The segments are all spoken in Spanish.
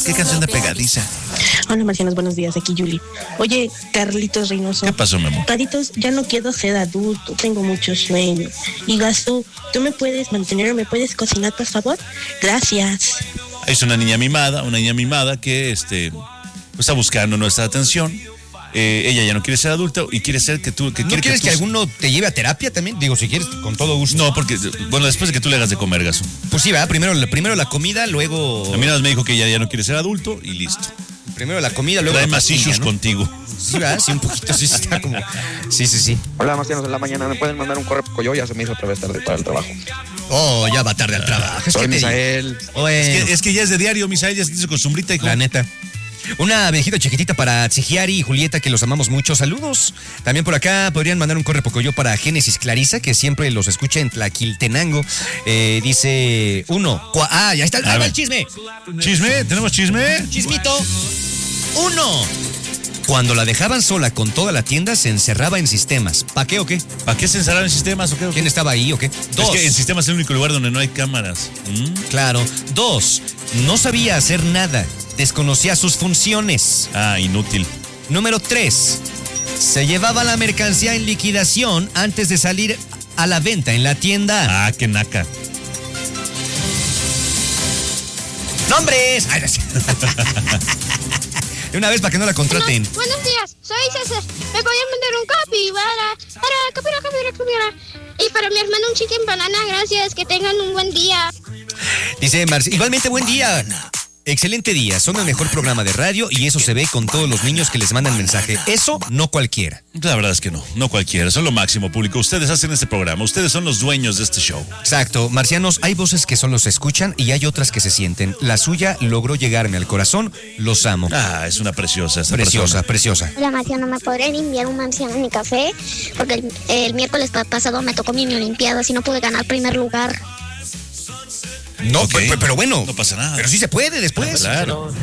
qué canción de pegadiza. Hola, marcianos, buenos días, aquí Yuli. Oye, Carlitos Reynoso. ¿Qué pasó, mi amor? Carlitos, ya no quiero ser adulto, tengo mucho sueño. Y Gastú, ¿tú me puedes mantener, me puedes cocinar, por favor? Gracias. Es una niña mimada que está buscando nuestra atención. Ella ya no quiere ser adulta y quiere ser que tú... ¿No quieres que alguno te lleve a terapia también? Digo, si quieres, con todo gusto. No, porque, bueno, después de que tú le hagas de comer, Gaso. Pues sí, ¿verdad? Primero la comida, luego... A mí nada más me dijo que ella ya no quiere ser adulto y listo. Primero la comida, luego Trae la más pastilla, issues ¿no? contigo. Sí, ¿verdad? Sí, un poquito, sí está como... Sí. Hola, marcianos de la mañana, ¿me pueden mandar un correo? Porque yo ya se me hizo otra vez tarde para el trabajo. Oh, ya va tarde al trabajo. Soy Misael. Es que ya es de diario, Misael, ya se hizo costumbrita, hijo. La neta. Una abejita chiquitita para Tsigiari y Julieta, que los amamos mucho. Saludos. También por acá podrían mandar un corre pocoyo para Génesis Clarisa, que siempre los escucha en Tlaquiltenango. Dice ya está el chisme. ¿Chisme? ¿Tenemos chisme? Chismito. 1. Cuando la dejaban sola con toda la tienda, se encerraba en sistemas. ¿Para qué o qué? ¿Para qué se encerraron en sistemas o qué? ¿Quién estaba ahí o qué? 2. Es que en sistemas es el único lugar donde no hay cámaras. Claro. 2. No sabía hacer nada. Desconocía sus funciones. Inútil. Número 3. Se llevaba la mercancía en liquidación antes de salir a la venta en la tienda. Qué naca. ¡Nombres! De una vez para que no la contraten. Buenos días, soy César. Me podían vender un capibara. Capibara. Y para mi hermano un chicken banana, gracias. Que tengan un buen día. Dice Marcia, igualmente buen día. Excelente día, son el mejor programa de radio y eso se ve con todos los niños que les mandan mensaje. Eso no cualquiera. La verdad es que no cualquiera, son lo máximo, público. Ustedes hacen este programa, ustedes son los dueños de este show. Exacto, marcianos, hay voces que solo se escuchan y hay otras que se sienten. La suya logró llegarme al corazón, los amo. Es una preciosa. Preciosa. Hola, marciano, ¿me podrían enviar un marciano en mi café? Porque el miércoles pasado me tocó mi olimpiada, así no pude ganar primer lugar. No, okay. pero bueno. No pasa nada. Pero sí se puede después. Claro.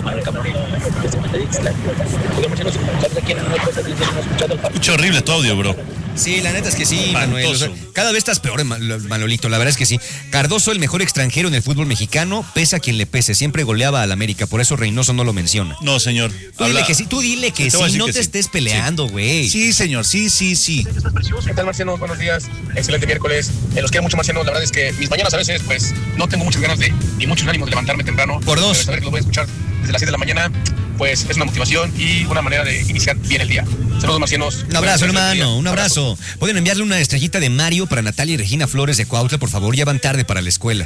Escucha horrible tu audio, bro. Sí, la neta es que sí, Manuel. O sea, cada vez estás peor, Manolito. La verdad es que sí. Cardoso, el mejor extranjero en el fútbol mexicano, pese a quien le pese. Siempre goleaba al América, por eso Reynoso no lo menciona. No, señor. Tú dile que sí, no te estés peleando, güey. Sí, señor, sí. ¿Qué tal, marcianos? Buenos días. Excelente miércoles. Los quiero mucho, marcianos. La verdad es que mis mañanas a veces, pues, no tengo muchas ganas ni muchos ánimos de levantarme temprano. Por 2. Pero saber que lo voy a escuchar desde las 7 de la mañana, pues, es una motivación y una manera de iniciar bien el día. Saludos, marcianos. Un abrazo, hermano, un abrazo. Pueden enviarle una estrellita de Mario para Natalia y Regina Flores de Cuautla, por favor, ya van tarde para la escuela.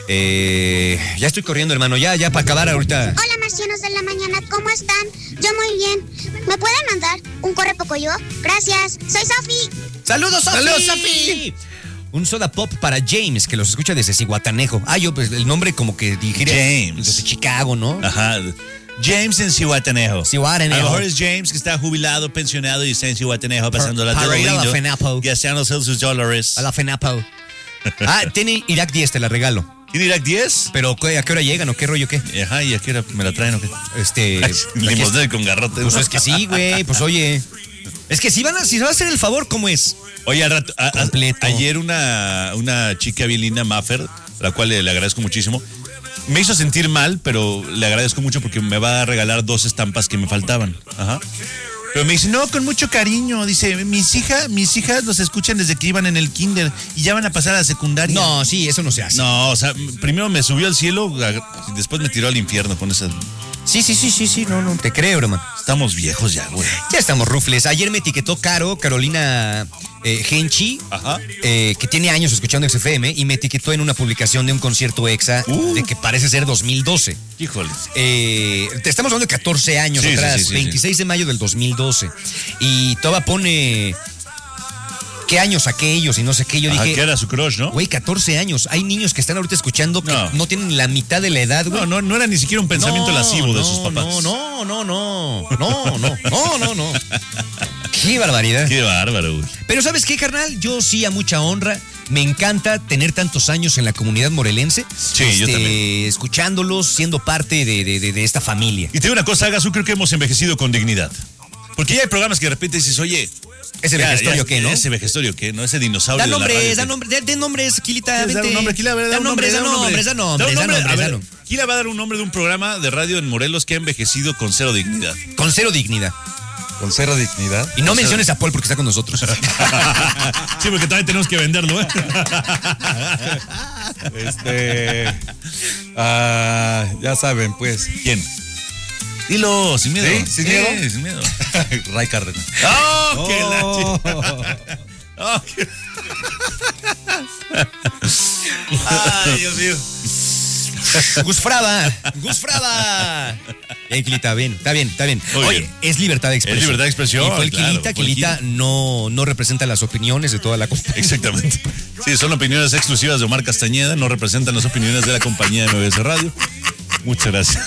Ya estoy corriendo, hermano, ya para acabar ahorita. Hola, marcianos de la mañana, ¿cómo están? Yo muy bien. ¿Me pueden mandar un corre pocoyo? Gracias, soy Sofi. ¡Saludos, Sofi! Un soda pop para James, que los escucha desde Zihuatanejo. Yo, pues, el nombre como que dijera James. Desde Chicago, ¿no? Ajá. James en Zihuatanejo. A lo mejor es James que está jubilado, pensionado y está en Zihuatanejo pasando la para ir a la FENAPO. gastándose sus dólares. A la FENAPO. Tiene Irak 10, te la regalo. ¿Tiene Irak 10? Pero ¿a qué hora llegan o qué rollo qué? Ajá, ¿y a qué hora me la traen o qué? Limosnero con garrote. Pues es que sí, güey, pues oye. Es que si van a hacer el favor, ¿cómo es? Oye, al rato, completo. Ayer una chica bien linda, Maffer, a la cual le agradezco muchísimo, me hizo sentir mal, pero le agradezco mucho porque me va a regalar 2 estampas que me faltaban. Ajá. Pero me dice, no, con mucho cariño. Dice, mis hijas los escuchan desde que iban en el kinder y ya van a pasar a la secundaria. No, sí, eso no se hace. No, o sea, primero me subió al cielo y después me tiró al infierno con esa... Sí, no, te creo, hermano. Estamos viejos ya, güey. Ya estamos rufles. Ayer me etiquetó Carolina Genchi, que tiene años escuchando XFM, y me etiquetó en una publicación de un concierto EXA de que parece ser 2012. Híjole. Te estamos hablando de 14 años atrás, 26 de mayo del 2012. Y Toba pone... ¿Qué años aquellos? Y no sé qué. Yo dije... que era su crush, ¿no? Güey, 14 años. Hay niños que están ahorita escuchando que no tienen la mitad de la edad, güey. No era ni siquiera un pensamiento lascivo de sus papás. No. Qué barbaridad. Qué bárbaro, güey. Pero ¿sabes qué, carnal? Yo sí, a mucha honra. Me encanta tener tantos años en la comunidad morelense. Sí, yo también. Escuchándolos, siendo parte de esta familia. Y te digo una cosa, Gasú, creo que hemos envejecido con dignidad. Porque ya hay programas que de repente dices, oye, ¿Ese vejestorio qué, no? Ese vejestorio qué, ¿no? Ese dinosaurio. Da nombres, Quilita. Da un nombre, Quila, da nombres. Quila va a dar un nombre de un programa de radio en Morelos que ha envejecido con cero dignidad. Con cero dignidad. Con cero dignidad. Y no menciones a Paul porque está con nosotros. Sí, porque también tenemos que venderlo, ¿eh? Ya saben, pues. ¿Quién? Dilo, sin miedo. ¿Sí? ¿Sin miedo? Sin miedo. Ray Cárdenas. ¡Oh, qué la oh, qué... Ay, Dios mío. Gus Frada. Bien, Quilita, bien, está bien. Muy Oye, bien. es libertad de expresión. Es libertad de expresión, Y fue el claro, Quilita. fue el Quilita no representa las opiniones de toda la compañía. Exactamente. Sí, son opiniones exclusivas de Omar Castañeda, no representan las opiniones de la compañía de MBS Radio. Muchas gracias.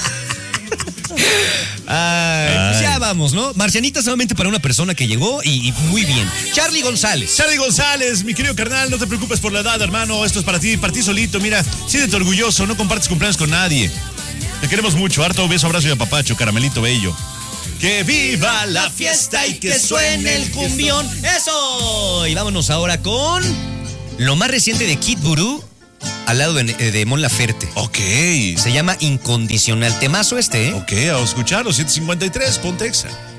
Pues ya vamos, ¿no? Marcianita solamente para una persona que llegó y muy bien. Charlie González, mi querido carnal, no te preocupes por la edad, hermano. Esto es para ti solito. Mira, siéntete orgulloso, no compartes cumpleaños con nadie. Te queremos mucho. Harto beso, abrazo y apapacho, caramelito bello. ¡Que viva la fiesta y que suene el cumbión! ¡Eso! Y vámonos ahora con lo más reciente de Kid Voodoo al lado de Mon Laferte. Ok. Se llama Incondicional. Temazo este, ¿eh? Ok, a escuchar los 753, ponte Exa.